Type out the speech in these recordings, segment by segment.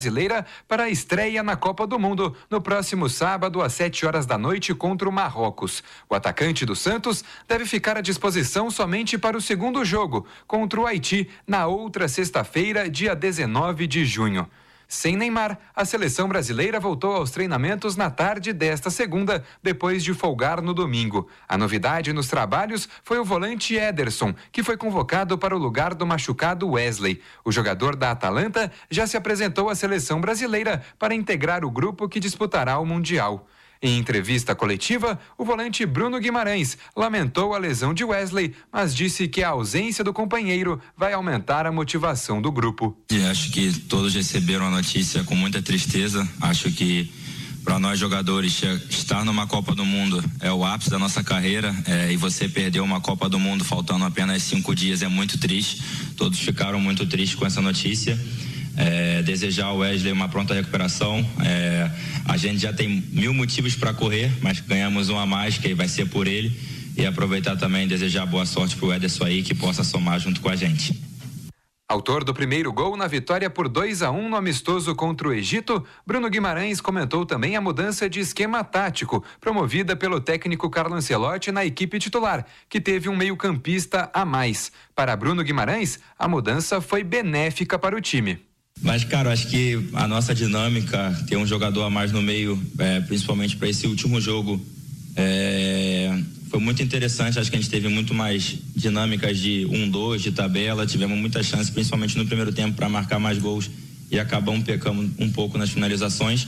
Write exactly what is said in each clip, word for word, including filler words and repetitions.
brasileira para a estreia na Copa do Mundo no próximo sábado às sete horas da noite contra o Marrocos. O atacante do Santos deve ficar à disposição somente para o segundo jogo contra o Haiti na outra sexta-feira, dia dezenove de junho. Sem Neymar, a seleção brasileira voltou aos treinamentos na tarde desta segunda, depois de folgar no domingo. A novidade nos trabalhos foi o volante Ederson, que foi convocado para o lugar do machucado Wesley. O jogador da Atalanta já se apresentou à seleção brasileira para integrar o grupo que disputará o Mundial. Em entrevista coletiva, o volante Bruno Guimarães lamentou a lesão de Wesley, mas disse que a ausência do companheiro vai aumentar a motivação do grupo. E acho que todos receberam a notícia com muita tristeza. Acho que para nós jogadores estar numa Copa do Mundo é o ápice da nossa carreira, é, e você perder uma Copa do Mundo faltando apenas cinco dias é muito triste. Todos ficaram muito tristes com essa notícia. É, desejar ao Wesley uma pronta recuperação. É, a gente já tem mil motivos para correr, mas ganhamos um a mais, que vai ser por ele, e aproveitar também e desejar boa sorte para o Ederson aí, que possa somar junto com a gente. Autor do primeiro gol na vitória por dois a um no amistoso contra o Egito, Bruno Guimarães comentou também a mudança de esquema tático promovida pelo técnico Carlo Ancelotti na equipe titular, que teve um meio-campista a mais. Para Bruno Guimarães, a mudança foi benéfica para o time. Mas, cara, acho que a nossa dinâmica, ter um jogador a mais no meio, é, principalmente para esse último jogo, é, foi muito interessante. Acho que a gente teve muito mais dinâmicas de um, dois, de tabela. Tivemos muita chance, principalmente no primeiro tempo, para marcar mais gols e acabamos pecando um pouco nas finalizações.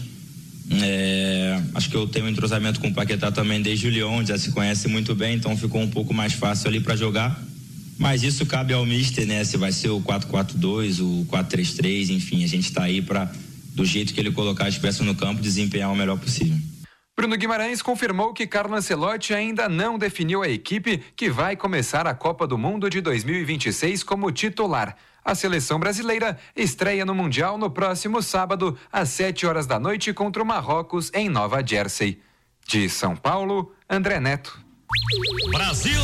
É, acho que eu tenho um entrosamento com o Paquetá também desde o Lyon, já se conhece muito bem, então ficou um pouco mais fácil ali para jogar. Mas isso cabe ao mister, né? Se vai ser o quatro quatro dois, o quatro três três, enfim, a gente está aí para, do jeito que ele colocar as peças no campo, desempenhar o melhor possível. Bruno Guimarães confirmou que Carlo Ancelotti ainda não definiu a equipe que vai começar a Copa do Mundo de dois mil e vinte e seis como titular. A seleção brasileira estreia no Mundial no próximo sábado, às sete horas da noite, contra o Marrocos, em Nova Jersey. De São Paulo, André Neto. Brasil!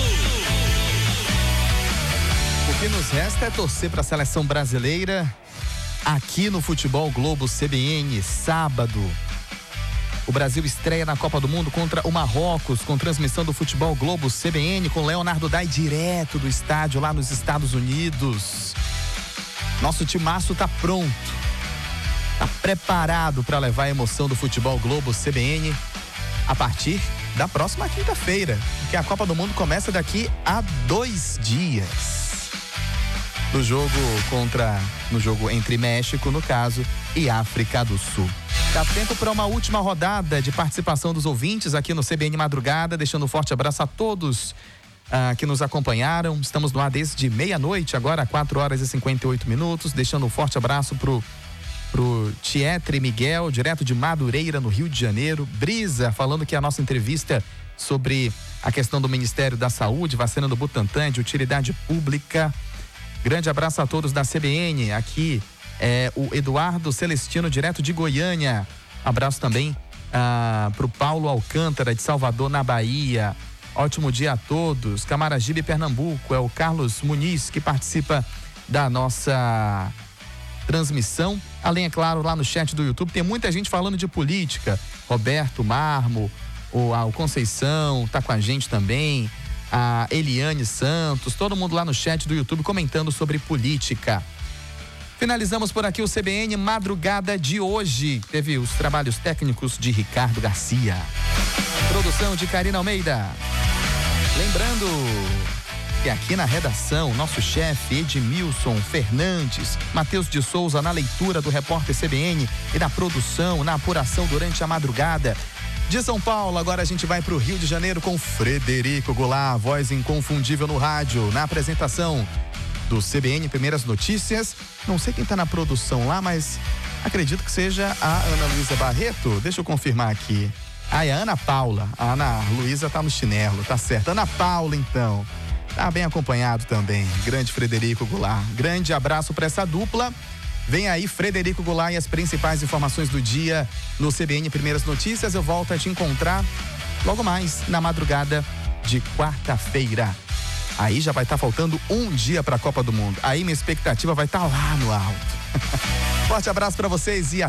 O que nos resta é torcer para a seleção brasileira aqui no Futebol Globo C B N, sábado. O Brasil estreia na Copa do Mundo contra o Marrocos, com transmissão do Futebol Globo C B N, com Leonardo Dai direto do estádio lá nos Estados Unidos. Nosso timaço tá pronto, tá preparado para levar a emoção do Futebol Globo C B N a partir da próxima quinta-feira, porque a Copa do Mundo começa daqui a dois dias. No jogo contra, no jogo entre México, no caso, e África do Sul. Dá tempo para uma última rodada de participação dos ouvintes aqui no C B N Madrugada, deixando um forte abraço a todos ah, que nos acompanharam. Estamos no ar desde meia-noite, agora quatro horas e cinquenta e oito minutos, deixando um forte abraço pro pro Tietre Miguel, direto de Madureira, no Rio de Janeiro. Brisa, falando que a nossa entrevista sobre a questão do Ministério da Saúde, vacina do Butantan, de utilidade pública. Grande abraço a todos da C B N. Aqui é o Eduardo Celestino, direto de Goiânia. Abraço também ah, pro Paulo Alcântara, de Salvador, na Bahia. Ótimo dia a todos. Camaragibe, Pernambuco. É o Carlos Muniz que participa da nossa transmissão. Além, é claro, lá no chat do YouTube tem muita gente falando de política. Roberto Marmo, o, a, o Conceição tá com a gente também. A Eliane Santos, todo mundo lá no chat do YouTube comentando sobre política. Finalizamos por aqui o C B N Madrugada de hoje. Teve os trabalhos técnicos de Ricardo Garcia. Produção de Karina Almeida. Lembrando que aqui na redação, nosso chefe Edmilson Fernandes, Matheus de Souza na leitura do repórter C B N e na produção, na apuração durante a madrugada. De São Paulo, agora a gente vai para o Rio de Janeiro com Frederico Goulart, voz inconfundível no rádio, na apresentação do C B N Primeiras Notícias. Não sei quem está na produção lá, mas acredito que seja a Ana Luísa Barreto. Deixa eu confirmar aqui. Ah, é a Ana Paula. A Ana Luísa tá no chinelo, tá certo. Ana Paula, então. Tá bem acompanhado também. Grande Frederico Goulart. Grande abraço para essa dupla. Vem aí Frederico Goulart e as principais informações do dia no C B N Primeiras Notícias. Eu volto a te encontrar logo mais na madrugada de quarta-feira. Aí já vai estar faltando um dia para a Copa do Mundo. Aí minha expectativa vai estar lá no alto. Forte abraço para vocês e